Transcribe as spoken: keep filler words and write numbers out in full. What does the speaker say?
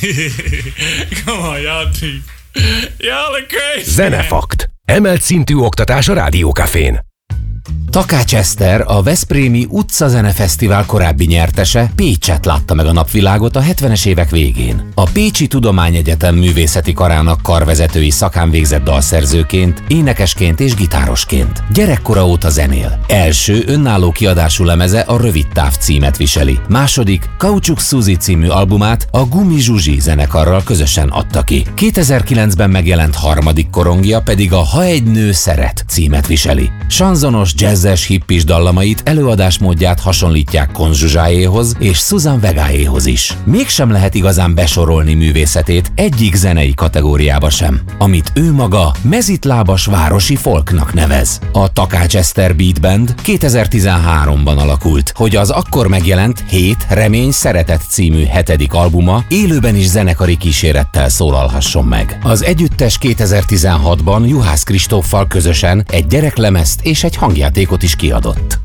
Come on, y'all deep. Y'all are crazy. Zenefakt. Emelt szintű oktatás a Rádiókafén. Takács Eszter, a Veszprémi Utcazenefesztivál korábbi nyertese, Pécset látta meg a napvilágot a hetvenes évek végén. A Pécsi Tudományegyetem művészeti karának karvezetői szakán végzett dalszerzőként, énekesként és gitárosként. Gyerekkora óta zenél. Első önálló kiadású lemeze a Rövid táv címet viseli. Második, Kaucsuk Suzi című albumát a Gumi Zsuzsi zenekarral közösen adta ki. kétezer-kilencben megjelent harmadik korongja pedig a Ha egy nő szeret címet viseli. Sanzonos, jazzes, hippis dallamait, előadásmódját hasonlítják Kon Zsuzsáéhoz és Susan Vegáéhoz is. Mégsem lehet igazán besorolni művészetét egyik zenei kategóriába sem, amit ő maga mezitlábas városi folknak nevez. A Takács Eszter Beat Band kétezer-tizenháromban alakult, hogy az akkor megjelent Hét, Remény, Szeretet című hetedik albuma élőben is zenekari kísérettel szólalhasson meg. Az együttes kétezer-tizenhatban Juhász Kristóffal közösen egy gyereklemezt és egy hangjátékot is kiadott.